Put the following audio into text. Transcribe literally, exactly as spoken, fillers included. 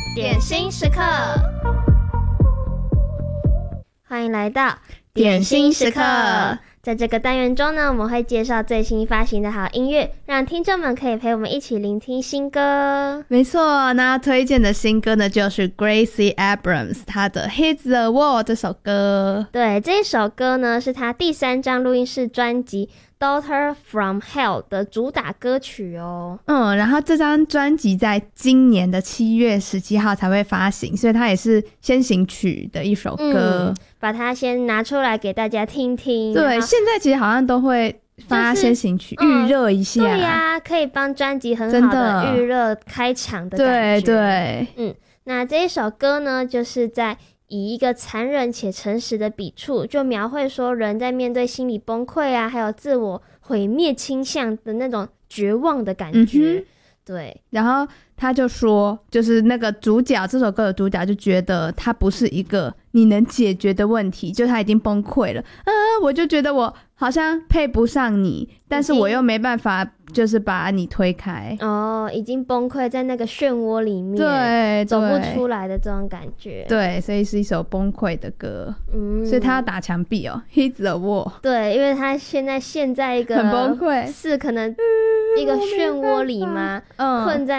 点心时刻，欢迎来到点心时刻。 在这个单元中呢，我们会介绍最新发行的好音乐，让听众们可以陪我们一起聆听新歌。 没错，那推荐的新歌呢，就是 Gracie Abrams 她的 Hit the Wall 这首歌。 对，这首歌呢是她第三张录音室专辑Daughter from Hell 的主打歌曲哦。 嗯，然后这张专辑在今年的七月十七号才会发行，所以它也是先行曲的一首歌。 嗯，把它先拿出来给大家听听。 对，现在其实好像都会发先行曲预热一下。 对呀、啊，可以帮专辑很好的预热开场的感觉。 对对， 嗯，那这一首歌呢，就是在以一个残忍且诚实的笔触，就描绘说人在面对心理崩溃啊，还有自我毁灭倾向的那种绝望的感觉。嗯、对， 然后他就说，就是那个主角，这首歌的主角就觉得他不是一个你能解决的问题，就他已经崩溃了。啊，我就觉得我好像配不上你，但是我又没办法，就是把你推开。 哦，已经崩溃在那个漩涡里面， 对， 走不出来的这种感觉。 对，所以是一首崩溃的歌。嗯，所以他要打墙壁哦 ，hit the wall。 对，因为他现在陷在一个很崩溃， 是可能一个漩涡里嘛，嗯，困在